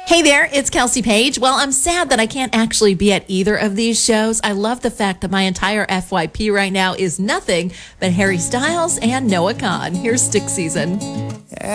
Hey there, it's Kelsey Page. Well, I'm sad that I can't actually be at either of these shows. I love the fact that my entire FYP right now is nothing but Harry Styles and Noah Khan. Here's Stick Season.